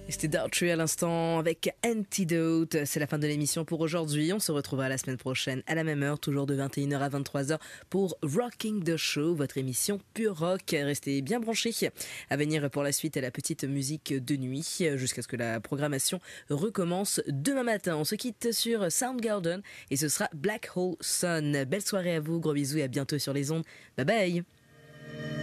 Et c'était Daughtry à l'instant avec Antidote. C'est la fin de l'émission pour aujourd'hui. On se retrouvera la semaine prochaine à la même heure, toujours de 21h à 23h pour Rocking the Show, votre émission pure rock. Restez bien branchés. À venir pour la suite, la petite musique de nuit jusqu'à ce que la programmation recommence demain matin. On se quitte sur Soundgarden et ce sera Black Hole Sun. Belle soirée à vous, gros bisous et à bientôt sur les ondes. Bye bye.